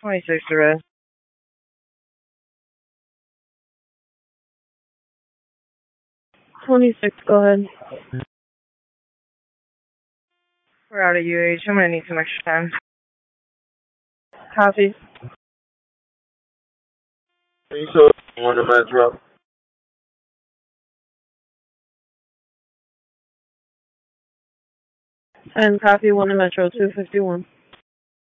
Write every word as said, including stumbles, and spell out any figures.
twenty-six arrest. twenty-six, go ahead. We're out of U H. I'm going to need some extra time. Copy. So, one to Metro. And copy one to Metro two fifty-one.